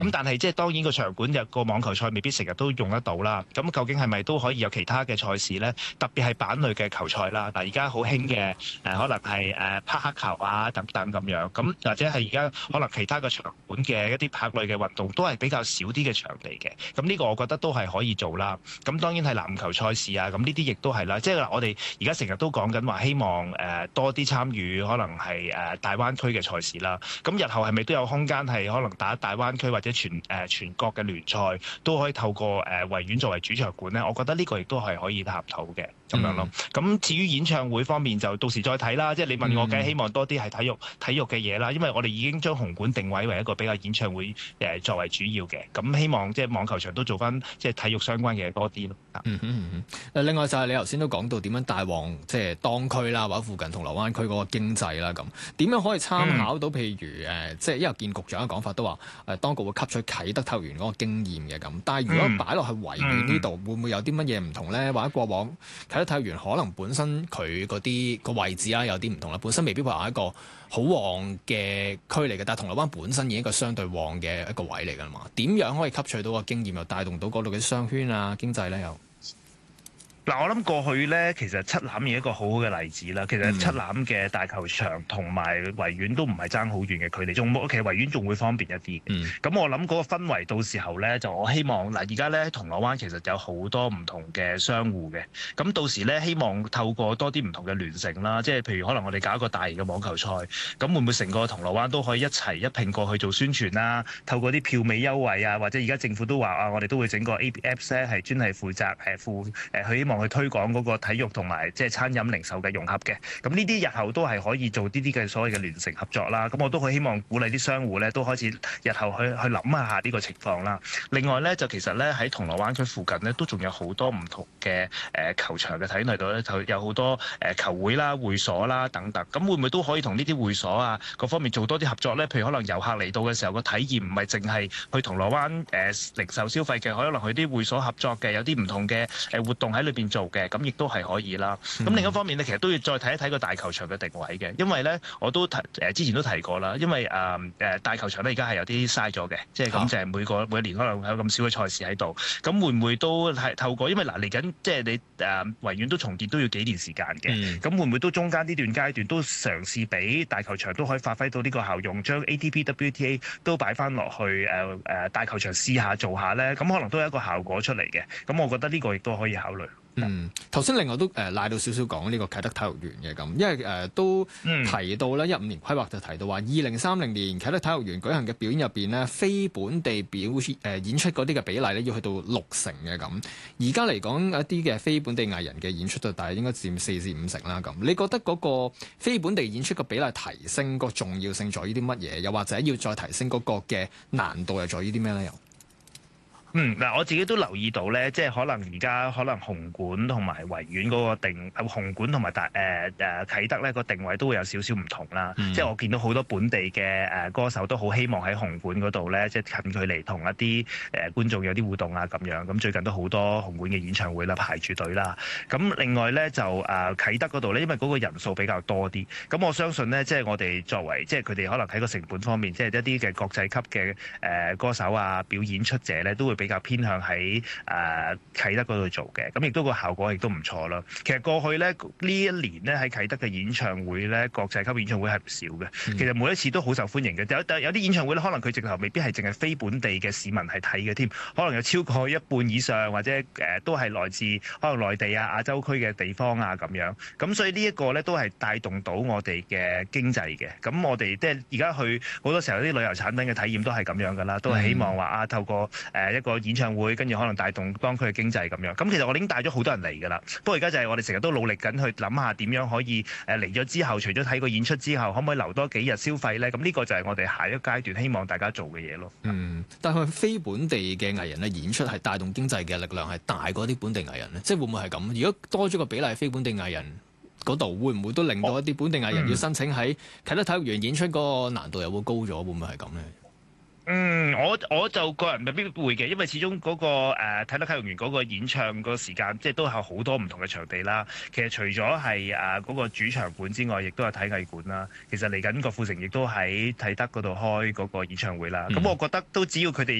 咁但係即係當然個場館個網球賽未必成日都用得到啦。咁究竟係咪都可以有其他嘅賽事呢？特別係板類嘅球賽啦。嗱，而家好興嘅可能係匹克球啊等等咁樣。咁或者係而家可能其他嘅場館嘅一啲拍類嘅運動都係比較少啲嘅場地嘅。咁呢個我覺得都係可以做啦。咁當然係籃球賽事啊，咁呢啲亦都係啦。即係我哋而家成日都講緊話，希望多啲參與可能係大灣區嘅賽事啦。咁日後係咪都有空間係可能打大灣區或者全國嘅聯賽都可以透過維園作為主場館呢？我覺得呢個亦都係可以探討嘅咁樣咯。咁至於演唱會方面就到時再睇啦。即係你問我嘅，希望多啲係體育嘅嘢啦。因為我哋已經將紅館定位為一個比較演唱會作為主要嘅。咁希望即係網球場都做翻即係體育相關嘅嘢多啲咯。 另外就係你頭先都講到點樣帶旺即係當區啦，或者附近銅鑼灣區嗰個經濟啦，咁點樣可以參考到？譬如即係因為見局長嘅講法都話當局會吸取啟德體育園嗰個經驗嘅咁，但係如果擺落去維園呢度，會唔會有啲乜嘢唔同咧？或者過往啟德體育園可能本身佢嗰啲個位置啦有啲唔同啦，本身未必話係一個好旺嘅區嚟嘅，但係銅鑼灣本身已經一個相對旺嘅一個位嚟㗎嘛。點樣可以吸取到個經驗，又帶動到嗰度嘅商圈啊經濟咧？又嗱，我諗過去咧，其實七欖係一個好好嘅例子啦。其實七欖嘅大球場同埋維園都唔係爭好遠嘅距離，其實維園仲會方便一啲。咁我諗嗰個氛圍到時候咧，就我希望嗱，而家咧銅鑼灣其實有好多唔同嘅商戶嘅。咁到時咧，希望透過多啲唔同嘅聯乘啦，即係譬如可能我哋搞一個大型嘅網球賽，咁會唔會成個銅鑼灣都可以一齊一併過去做宣傳啦？透過啲票尾優惠啊，或者而家政府都話啊，我哋都會整個 Apps 咧，係專係負責佢希望去推廣嗰個體育同埋即係餐飲零售嘅融合嘅，咁呢啲日後都係可以做呢啲嘅所謂嘅聯乘合作啦。咁我都好希望鼓勵啲商戶咧都開始日後去諗一下呢個情況啦。另外咧就其實咧喺銅鑼灣區附近咧都仲有好多唔同嘅球場嘅體育度咧，就有好多球會啦、會所啦等等。咁會唔會都可以同呢啲會所啊各方面做多啲合作咧？譬如可能遊客嚟到嘅時候個體驗唔係淨係去銅鑼灣零售消費嘅，可能去啲會所合作嘅，有啲唔同嘅活動喺裏邊做嘅。咁亦都係可以啦。咁另一方面咧，其實都要再睇一睇個大球場嘅定位嘅，因為咧我都之前都提過啦，因為大球場咧而家係有啲嘥咗嘅，即係咁就係每一年可能有咁少嘅賽事喺度。咁會唔會都係透過因為嚟緊即係你維園都重建都要幾年時間嘅，咁會唔會都中間呢段階段都嘗試俾大球場都可以發揮到呢個效用，將 ATP WTA 都擺翻落去大球場試下做下咧，咁可能都有一個效果出嚟嘅。咁我覺得呢個亦都可以考慮。 頭先另外都賴到少少講呢個啟德體育園嘅咁，因為都提到咧15年規劃就提到話2030年啟德體育園舉行嘅表演入邊咧，非本地演出嗰啲嘅比例咧要去到60%嘅咁。而家嚟講一啲嘅非本地藝人嘅演出就大概應該佔4至5成啦咁。你覺得嗰個非本地演出嘅比例提升個重要性在於啲乜嘢？又或者要再提升嗰個嘅難度又在於啲咩咧？又嗱，我自己都留意到咧，即係可能而家紅館同埋維園嗰個紅館同埋啟德咧個定位都會有少少唔同啦。即係我見到好多本地嘅歌手都好希望喺紅館嗰度咧，即係近距離同一啲觀眾有啲互動啊咁樣。咁最近都好多紅館嘅演唱會啦，排住隊啦。咁另外咧就啟德嗰度咧，因為嗰個人數比較多啲，咁我相信咧，即係我哋作為即係佢哋可能喺個成本方面，即係一啲嘅國際級嘅歌手啊、表演出者咧，都會比較偏向喺啟德嗰度做嘅，咁亦都個效果亦都唔錯啦。其實過去咧呢一年咧喺啟德嘅演唱會咧，國際級演唱會係唔少嘅。其實每一次都好受歡迎嘅。有啲演唱會咧，可能佢直頭未必係淨係非本地嘅市民係睇嘅添，可能有超過一半以上或者都係來自可能內地啊、亞洲區嘅地方啊咁樣。咁所以呢一個咧都係帶動到我哋嘅經濟嘅。咁我哋即係而家去好多時候啲旅遊產品嘅體驗都係咁樣㗎啦，都係希望話透過一個演唱會跟住可能帶動當區嘅經濟咁樣。咁其實我哋已經帶咗好多人嚟㗎啦。不過而家就係我哋成日都努力緊去諗下點樣可以嚟咗之後，除咗睇個演出之後，可唔可以留多幾日消費咧？咁呢個就係我哋下一個階段希望大家做嘅嘢咯。 但係非本地嘅藝人咧演出係帶動經濟嘅力量係大過啲本地藝人咧，即係會唔會係咁？如果多咗個比例非本地藝人嗰度，會唔會都令到一啲本地藝人要申請喺啟德體育園演出嗰個難度又會高咗？會唔會係咁咧？ 我就個人未必會嘅，因為始終嗰個體育園嗰個演唱個時間，即係都有好多唔同嘅場地啦。其實除咗係嗰個主場館之外，亦都有體藝館啦。其實嚟緊郭富城亦都喺啟德嗰度開嗰個演唱會啦。咁我覺得都只要佢哋